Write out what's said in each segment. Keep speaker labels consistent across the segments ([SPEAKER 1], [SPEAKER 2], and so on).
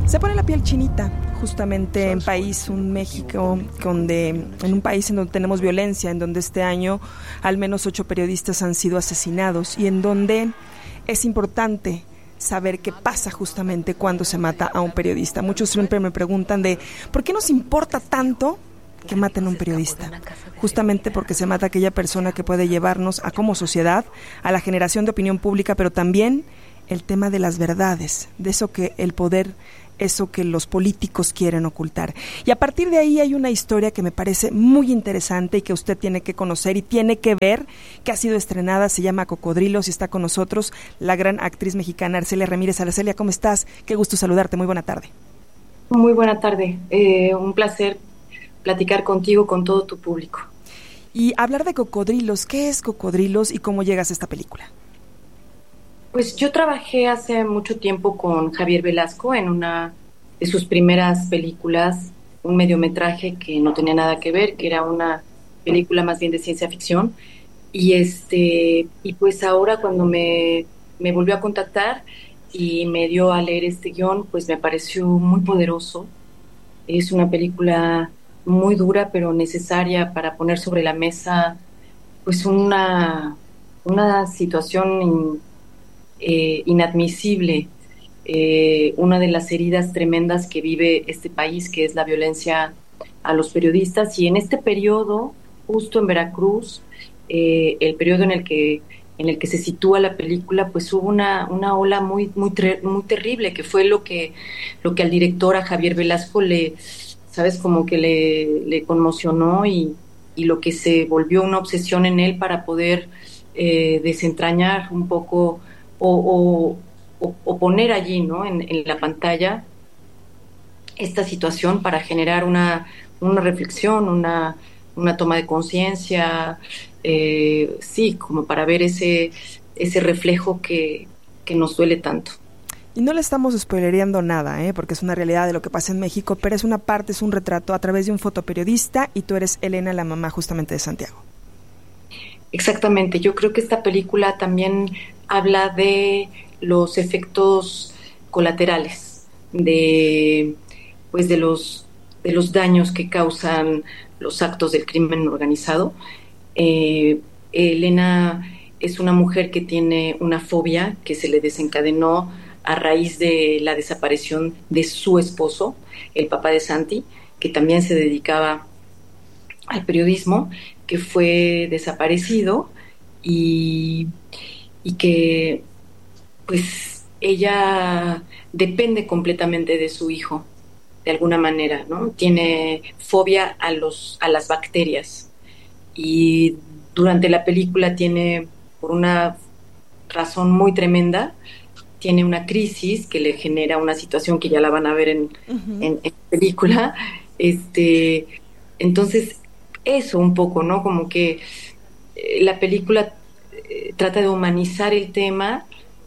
[SPEAKER 1] Se pone la piel chinita, justamente en México, en un país en donde tenemos violencia, en donde este año al menos 8 periodistas han sido asesinados y en donde es importante saber qué pasa justamente cuando se mata a un periodista. Muchos siempre me preguntan de ¿por qué nos importa tanto que maten a un periodista? Justamente porque se mata a aquella persona que puede llevarnos a como sociedad, a la generación de opinión pública, pero también el tema de las verdades, de eso que el poder, eso que los políticos quieren ocultar. Y a partir de ahí hay una historia que me parece muy interesante y que usted tiene que conocer y tiene que ver, que ha sido estrenada, se llama Cocodrilos y está con nosotros la gran actriz mexicana Arcelia Ramírez. Arcelia, ¿cómo estás? Qué gusto saludarte, muy buena tarde.
[SPEAKER 2] Muy buena tarde, un placer platicar contigo, con todo tu público.
[SPEAKER 1] Y hablar de Cocodrilos, ¿qué es Cocodrilos y cómo llegas a esta película?
[SPEAKER 2] Pues yo trabajé hace mucho tiempo con Javier Velasco en una de sus primeras películas, un mediometraje que no tenía nada que ver, que era una película más bien de ciencia ficción. Y pues ahora cuando me volvió a contactar y me dio a leer este guión, pues me pareció muy poderoso. Es una película muy dura, pero necesaria para poner sobre la mesa pues una situación inadmisible, una de las heridas tremendas que vive este país, que es la violencia a los periodistas. Y en este periodo, justo en Veracruz, el periodo en el que se sitúa la película, pues hubo una ola muy terrible, que fue lo que al director, a Javier Velasco, sabes, como que le conmocionó y lo que se volvió una obsesión en él para poder desentrañar un poco o poner allí, ¿no?, en la pantalla esta situación para generar una reflexión, una toma de conciencia, sí, como para ver ese reflejo que nos duele tanto.
[SPEAKER 1] Y no le estamos spoilereando nada, porque es una realidad de lo que pasa en México, pero es una parte, es un retrato a través de un fotoperiodista y tú eres Elena, la mamá justamente de Santiago.
[SPEAKER 2] Exactamente, yo creo que esta película también habla de los efectos colaterales, de los daños que causan los actos del crimen organizado. Elena es una mujer que tiene una fobia que se le desencadenó a raíz de la desaparición de su esposo, el papá de Santi, que también se dedicaba al periodismo, que fue desaparecido y que pues ella depende completamente de su hijo, de alguna manera, ¿no? Tiene fobia a las bacterias y durante la película tiene, por una razón muy tremenda, tiene una crisis que le genera una situación que ya la van a ver en la película. Entonces, eso un poco, ¿no? Como que la película trata de humanizar el tema,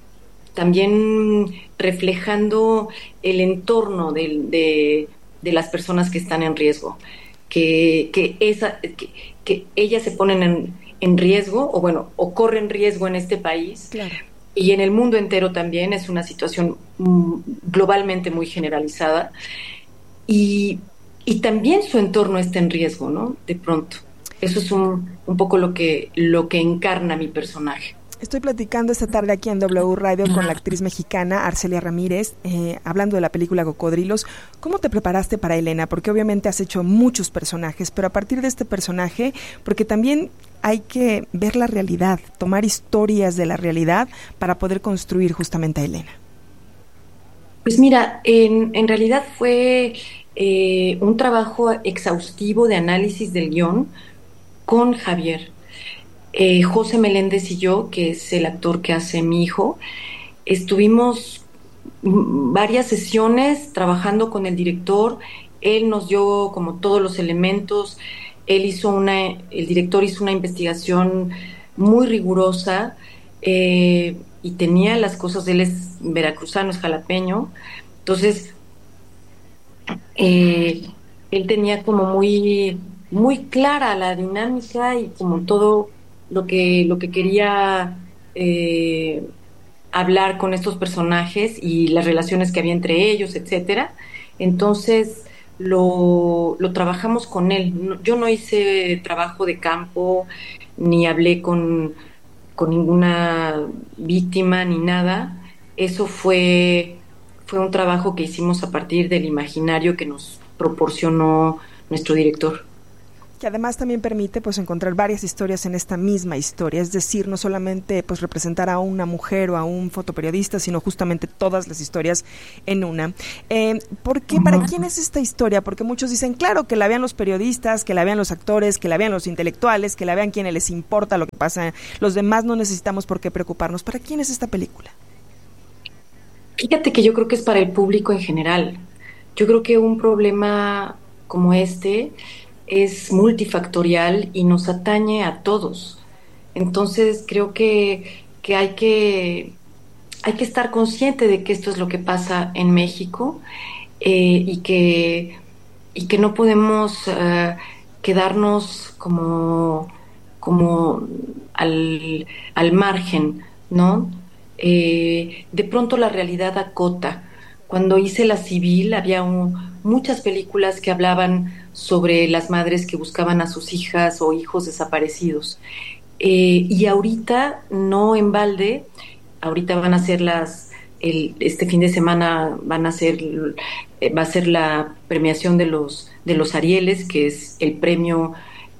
[SPEAKER 2] también reflejando el entorno de las personas que están en riesgo, que ellas se ponen en riesgo, o corren riesgo en este país.
[SPEAKER 1] Claro.
[SPEAKER 2] Y en el mundo entero también es una situación globalmente muy generalizada. Y también su entorno está en riesgo, ¿no? De pronto. Eso es un poco lo que encarna mi personaje.
[SPEAKER 1] Estoy platicando esta tarde aquí en W Radio con la actriz mexicana Arcelia Ramírez, hablando de la película Cocodrilos. ¿Cómo te preparaste para Elena? Porque obviamente has hecho muchos personajes, pero a partir de este personaje, porque también hay que ver la realidad, tomar historias de la realidad para poder construir justamente a Elena.
[SPEAKER 2] Pues mira, en realidad fue un trabajo exhaustivo de análisis del guión con Javier. José Meléndez y yo, que es el actor que hace mi hijo, estuvimos varias sesiones trabajando con el director. Él nos dio como todos los elementos. El director hizo una investigación muy rigurosa y tenía las cosas. Él es veracruzano, es jalapeño. Entonces, él tenía como muy clara la dinámica y como todo lo que quería hablar con estos personajes y las relaciones que había entre ellos, etcétera. Entonces lo trabajamos con él. Yo no hice trabajo de campo, ni hablé con ninguna víctima ni nada. Eso fue un trabajo que hicimos a partir del imaginario que nos proporcionó nuestro director.
[SPEAKER 1] Que además también permite pues encontrar varias historias en esta misma historia, es decir, no solamente pues representar a una mujer o a un fotoperiodista, sino justamente todas las historias en una. ¿Por qué? ¿Para quién es esta historia? Porque muchos dicen, claro, que la vean los periodistas, que la vean los actores, que la vean los intelectuales, que la vean quienes les importa lo que pasa, los demás no necesitamos por qué preocuparnos. ¿Para quién es esta película?
[SPEAKER 2] Fíjate que yo creo que es para el público en general. Yo creo que un problema como este es multifactorial y nos atañe a todos. Entonces creo que hay que estar consciente de que esto es lo que pasa en México, y que no podemos quedarnos como al margen, ¿no? De pronto la realidad acota. Cuando hice La Civil había muchas películas que hablaban sobre las madres que buscaban a sus hijas o hijos desaparecidos. Y ahorita, no en balde, ahorita van a ser este fin de semana va a ser la premiación de los Arieles, que es el premio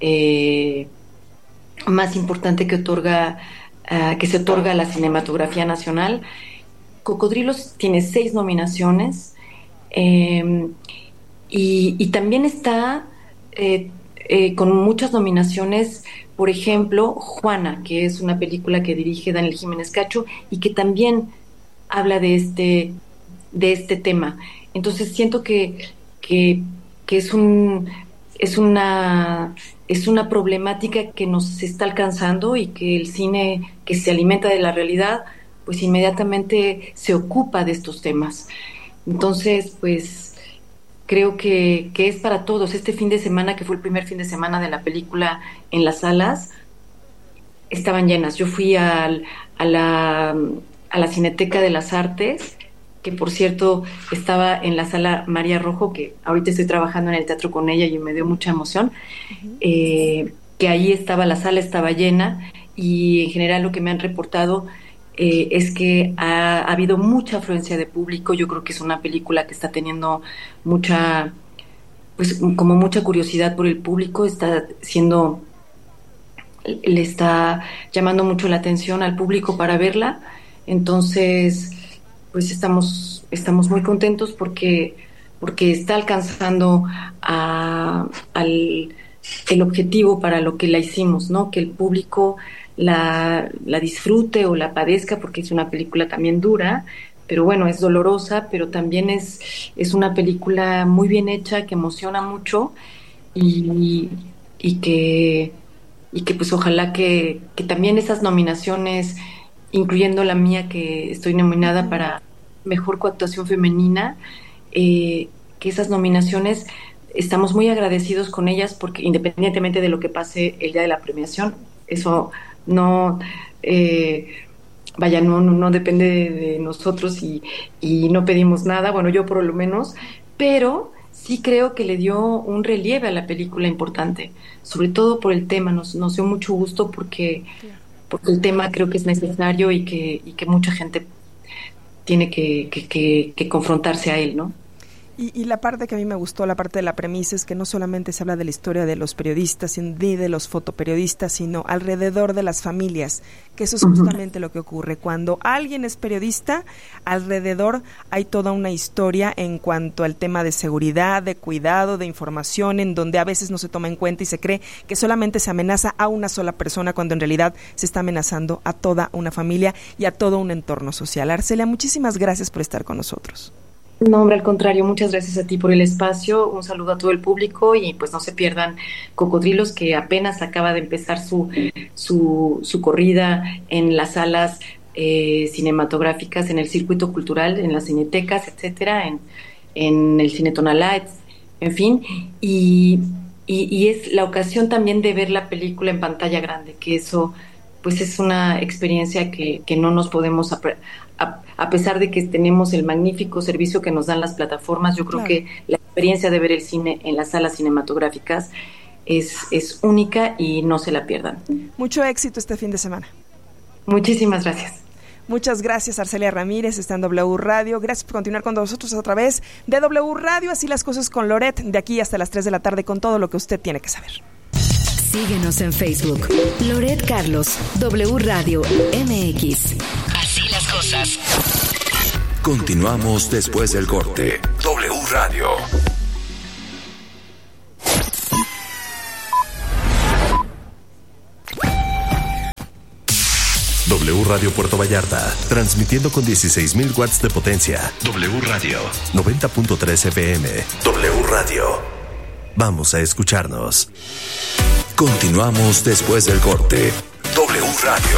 [SPEAKER 2] más importante que se otorga a la cinematografía nacional. Cocodrilos tiene 6 nominaciones, y también está con muchas nominaciones, por ejemplo, Juana, que es una película que dirige Daniel Jiménez Cacho y que también habla de este tema. Entonces siento que es una problemática que nos está alcanzando y que el cine que se alimenta de la realidad pues inmediatamente se ocupa de estos temas. Entonces, pues creo que es para todos. Este fin de semana, que fue el primer fin de semana de la película en las salas, estaban llenas. Yo fui a la Cineteca de las Artes, que por cierto estaba en la sala María Rojo, que ahorita estoy trabajando en el teatro con ella y me dio mucha emoción. Que ahí estaba la sala, estaba llena, y en general lo que me han reportado es que ha habido mucha afluencia de público. Yo creo que es una película que está teniendo mucha curiosidad por el público, le está llamando mucho la atención al público para verla. Entonces, pues estamos muy contentos porque está alcanzando el objetivo para lo que la hicimos, ¿no? Que el público la disfrute o la padezca, porque es una película también dura, pero bueno, es dolorosa, pero también es una película muy bien hecha, que emociona mucho, y que pues ojalá que también esas nominaciones, incluyendo la mía, que estoy nominada para Mejor Coactuación Femenina, que esas nominaciones estamos muy agradecidos con ellas, porque independientemente de lo que pase el día de la premiación, eso no no depende de nosotros, y no pedimos nada, bueno, yo por lo menos, pero sí creo que le dio un relieve a la película importante, sobre todo por el tema. Nos dio mucho gusto porque el tema creo que es necesario, y que mucha gente tiene que confrontarse a él, ¿no?
[SPEAKER 1] Y la parte que a mí me gustó, la parte de la premisa, es que no solamente se habla de la historia de los periodistas ni de los fotoperiodistas, sino alrededor de las familias, que eso es justamente lo que ocurre. Cuando alguien es periodista, alrededor hay toda una historia en cuanto al tema de seguridad, de cuidado, de información, en donde a veces no se toma en cuenta y se cree que solamente se amenaza a una sola persona, cuando en realidad se está amenazando a toda una familia y a todo un entorno social. Arcelia, muchísimas gracias por estar con nosotros.
[SPEAKER 2] No, hombre, al contrario, muchas gracias a ti por el espacio. Un saludo a todo el público, y pues no se pierdan Cocodrilos, que apenas acaba de empezar su corrida en las salas cinematográficas, en el circuito cultural, en las cinetecas, etcétera, en el Cine Tonalá, en fin, y es la ocasión también de ver la película en pantalla grande, que eso pues es una experiencia que no nos podemos, a pesar de que tenemos el magnífico servicio que nos dan las plataformas, yo creo que la experiencia de ver el cine en las salas cinematográficas es única y no se la pierdan.
[SPEAKER 1] Mucho éxito este fin de semana.
[SPEAKER 2] Muchísimas gracias.
[SPEAKER 1] Muchas gracias, Arcelia Ramírez, está en W Radio. Gracias por continuar con nosotros a través de W Radio. Así las cosas con Loret, de aquí hasta las 3 de la tarde con todo lo que usted tiene que saber.
[SPEAKER 3] Síguenos en Facebook. Loret Carlos, W Radio MX. Así las cosas.
[SPEAKER 4] Continuamos después del corte. W Radio. W Radio Puerto Vallarta, transmitiendo con 16,000 watts de potencia. W Radio, 90.3 FM. W Radio. Vamos a escucharnos. Continuamos después del corte. W Radio.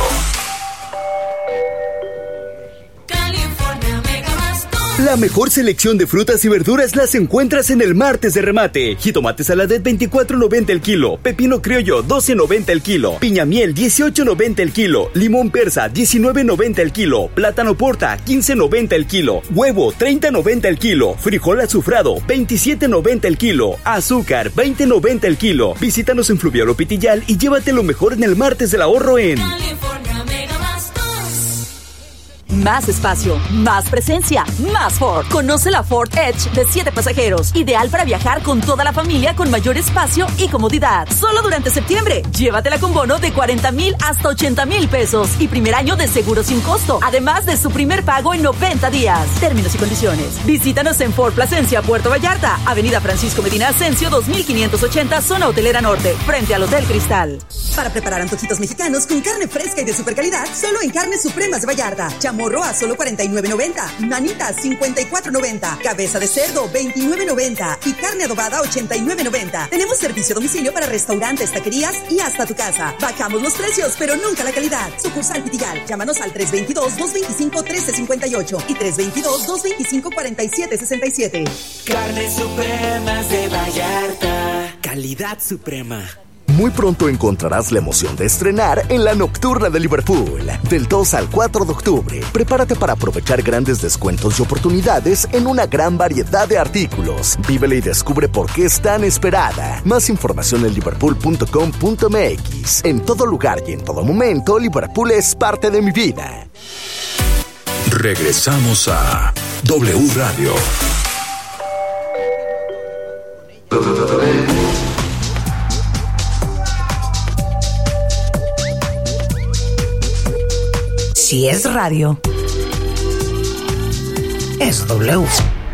[SPEAKER 5] La mejor selección de frutas y verduras las encuentras en el martes de remate. Jitomate saladet 24.90 el kilo, pepino criollo 12.90 el kilo, piña miel 18.90 el kilo, limón persa 19.90 el kilo, plátano porta 15.90 el kilo, huevo 30.90 el kilo, frijol azufrado 27.90 el kilo, azúcar 20.90 el kilo. Visítanos en Fluvial o Pitillal y llévate lo mejor en el martes del ahorro en
[SPEAKER 6] Más espacio, más presencia, más Ford. Conoce la Ford Edge de 7 pasajeros. Ideal para viajar con toda la familia con mayor espacio y comodidad. Solo durante septiembre. Llévatela con bono de 40,000 hasta 80,000 pesos. Y primer año de seguro sin costo. Además de su primer pago en 90 días. Términos y condiciones. Visítanos en Ford Plasencia, Puerto Vallarta. Avenida Francisco Medina Ascencio, 2580, zona hotelera norte. Frente al Hotel Cristal.
[SPEAKER 7] Para preparar antojitos mexicanos con carne fresca y de super calidad, solo en Carnes Supremas de Vallarta. Chamorro a solo 49.90, manitas 54.90, cabeza de cerdo 29.90 y carne adobada 89.90. Tenemos servicio a domicilio para restaurantes, taquerías y hasta tu casa. Bajamos los precios, pero nunca la calidad. Sucursal Pitillal. Llámanos al 322-225-1358 y 322-225-4767.
[SPEAKER 8] Carnes Supremas de Vallarta. Calidad suprema.
[SPEAKER 9] Muy pronto encontrarás la emoción de estrenar en la Nocturna de Liverpool. Del 2 al 4 de octubre, prepárate para aprovechar grandes descuentos y oportunidades en una gran variedad de artículos. Vívela y descubre por qué es tan esperada. Más información en liverpool.com.mx. En todo lugar y en todo momento, Liverpool es parte de mi vida.
[SPEAKER 4] Regresamos a W Radio.
[SPEAKER 10] Si es radio, es W.